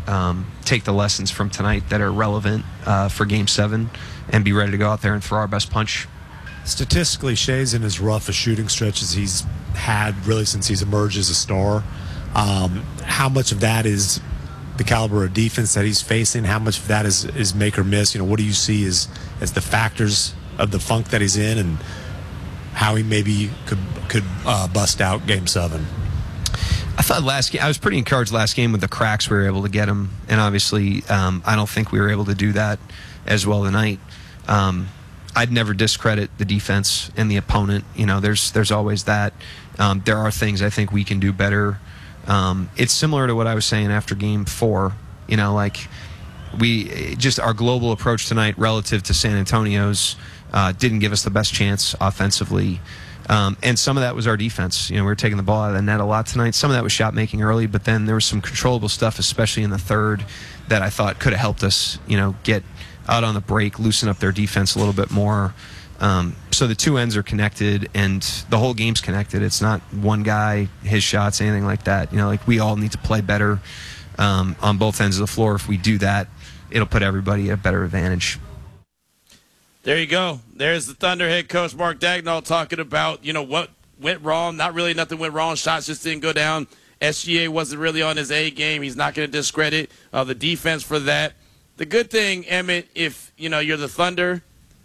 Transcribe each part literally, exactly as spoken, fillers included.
um, take the lessons from tonight that are relevant uh, for Game seven and be ready to go out there and throw our best punch. Statistically, Shea's in as rough a shooting stretch as he's had really since he's emerged as a star. Um, how much of that is the caliber of defense that he's facing? How much of that is, is make or miss? You know, what do you see as, as the factors of the funk that he's in and how he maybe could could uh, bust out Game seven? I thought last game, I was pretty encouraged last game with the cracks we were able to get him, and obviously um, I don't think we were able to do that as well tonight. Um, I'd never discredit the defense and the opponent. You know, there's there's always that. Um, there are things I think we can do better. Um, it's similar to what I was saying after Game Four. You know, like we just our global approach tonight relative to San Antonio's uh, didn't give us the best chance offensively. Um, and some of that was our defense. You know, we were taking the ball out of the net a lot tonight. Some of that was shot making early, but then there was some controllable stuff, especially in the third, that I thought could have helped us, you know, get out on the break, loosen up their defense a little bit more. Um, so the two ends are connected, and the whole game's connected. It's not one guy, his shots, anything like that. You know, like we all need to play better um, on both ends of the floor. If we do that, it'll put everybody at a better advantage. There you go. There's the Thunder head coach, Mark Daigneault, talking about, you know, what went wrong. Not really nothing went wrong. Shots just didn't go down. S G A wasn't really on his A game. He's not going to discredit uh, the defense for that. The good thing, Emmett, if, you know, you're the Thunder,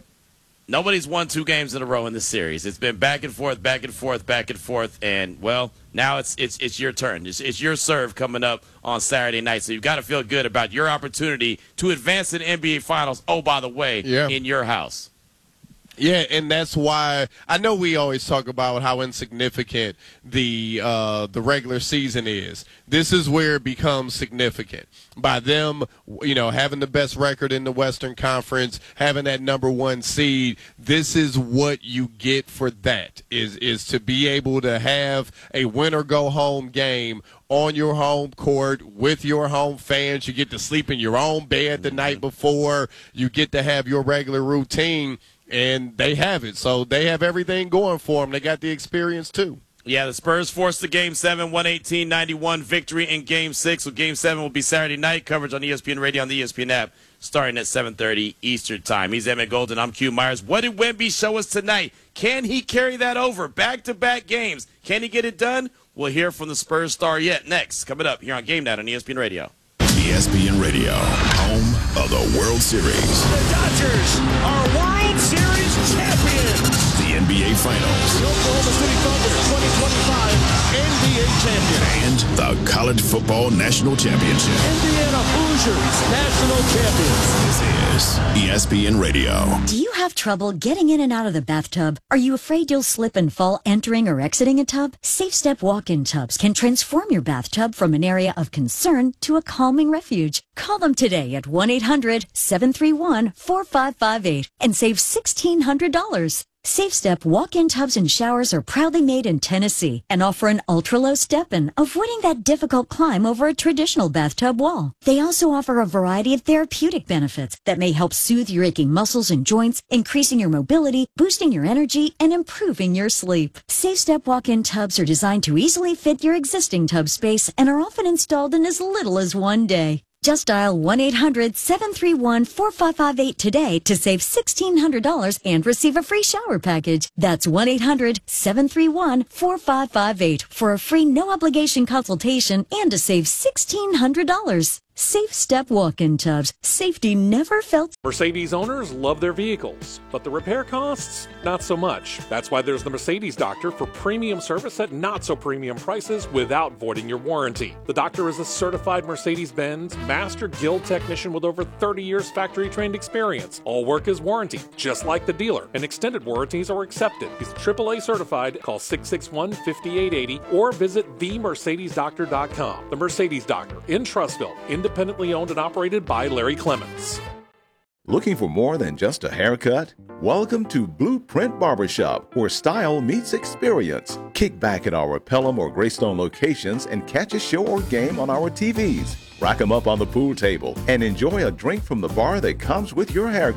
nobody's won two games in a row in this series. It's been back and forth, back and forth, back and forth, and, well, now it's it's it's your turn. It's, it's your serve coming up on Saturday night, so you've got to feel good about your opportunity to advance to the N B A Finals, oh, by the way, yeah. in your house. Yeah, and that's why I know we always talk about how insignificant the uh, the regular season is. This is where it becomes significant. By them, you know, having the best record in the Western Conference, having that number one seed, this is what you get for that, is, is to be able to have a win-or-go-home game on your home court with your home fans. You get to sleep in your own bed the night before. You get to have your regular routine. And they have it. So they have everything going for them. They got the experience, too. Yeah, the Spurs forced the Game seven, one eighteen ninety-one victory in Game six. So Game seven will be Saturday night. Coverage on E S P N Radio on the E S P N app starting at seven thirty Eastern Time. He's Emmett Golden. I'm Q Myers. What did Wemby show us tonight? Can he carry that over? Back-to-back games. Can he get it done? We'll hear from the Spurs star yet. Next, coming up here on Game Night on E S P N Radio. E S P N Radio, home of the World Series. The Dodgers are World Series champions. The N B A Finals. The Oklahoma City Thunder twenty twenty-five N B A champions. And the College Football National Championship. Indiana Hoosiers national champions. This is E S P N Radio. Do you have trouble getting in and out of the bathtub? Are you afraid you'll slip and fall entering or exiting a tub? Safe Step walk-in tubs can transform your bathtub from an area of concern to a calming refuge. Call them today at one eight hundred seven three one four five five eight and save sixteen hundred dollars. Safe Step walk-in tubs and showers are proudly made in Tennessee and offer an ultra-low step-in, avoiding that difficult climb over a traditional bathtub wall. They also offer a variety of therapeutic benefits that may help soothe your aching muscles and joints, increasing your mobility, boosting your energy, and improving your sleep. Safe Step walk-in tubs are designed to easily fit your existing tub space and are often installed in as little as one day. Just dial one eight hundred seven three one four five five eight today to save sixteen hundred dollars and receive a free shower package. That's one eight hundred seven three one four five five eight for a free no-obligation consultation and to save sixteen hundred dollars. Safe Step walk-in tubs. Safety never felt. Mercedes owners love their vehicles, but the repair costs, not so much. That's why there's the Mercedes Doctor for premium service at not-so-premium prices without voiding your warranty. The Doctor is a certified Mercedes-Benz Master Guild technician with over thirty years factory-trained experience. All work is warranty, just like the dealer, and extended warranties are accepted. He's triple A certified. Call six six one, five eight eight zero or visit the mercedes doctor dot com. The Mercedes Doctor in Trussville, independently owned and operated by Larry Clements. Looking for more than just a haircut? Welcome to Blueprint Barbershop, where style meets experience. Kick back at our Pelham or Greystone locations and catch a show or game on our T Vs. Rack 'em up on the pool table and enjoy a drink from the bar that comes with your haircut.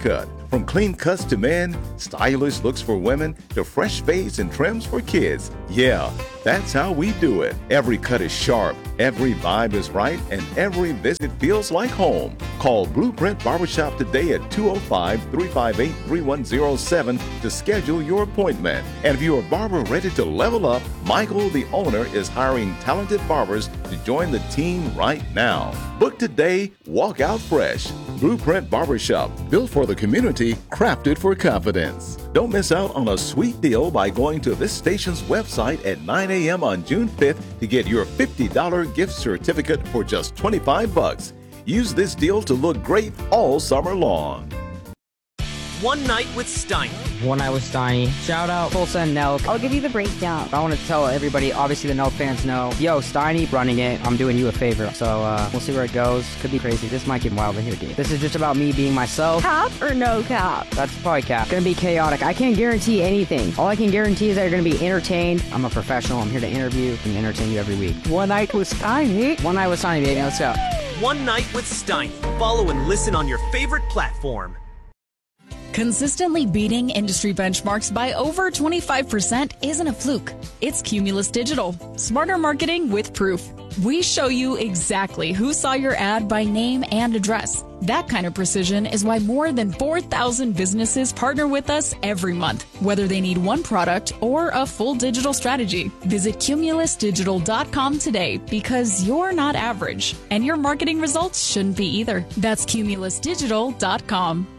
From clean cuts to men, stylish looks for women, to fresh fades and trims for kids. Yeah, that's how we do it. Every cut is sharp, every vibe is right, and every visit feels like home. Call Blueprint Barbershop today at two oh five, three five eight, three one oh seven to schedule your appointment. And if you're a barber ready to level up, Michael, the owner, is hiring talented barbers to join the team right now. Book today, walk out fresh. Blueprint Barbershop, built for the community, crafted for confidence. Don't miss out on a sweet deal by going to this station's website at nine a.m. on June fifth to get your fifty dollars gift certificate for just twenty-five bucks. Use this deal to look great all summer long. One Night with Steiny. One Night with Steiny. Shout out Tulsa and Nelk. I'll give you the breakdown. I want to tell everybody, obviously the Nelk fans know, yo, Steiny running it, I'm doing you a favor. So uh, we'll see where it goes. Could be crazy. This might get wild in here, dude. This is just about me being myself. Cap or no cap? That's probably cap. Gonna be chaotic. I can't guarantee anything. All I can guarantee is that you're gonna be entertained. I'm a professional. I'm here to interview and entertain you every week. One Night with Steiny. One Night with Steiny, baby. Let's go. One Night with Steiny. Follow and listen on your favorite platform. Consistently beating industry benchmarks by over twenty-five percent isn't a fluke. It's Cumulus Digital. Smarter marketing with proof. We show you exactly who saw your ad by name and address. That kind of precision is why more than four thousand businesses partner with us every month, whether they need one product or a full digital strategy. Visit cumulus digital dot com today because you're not average, and your marketing results shouldn't be either. That's cumulus digital dot com.